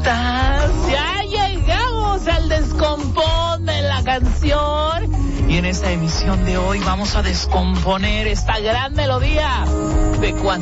estás? Ya llegamos al descompón de la canción. Y en esta emisión de hoy vamos a descomponer esta gran melodía de cuando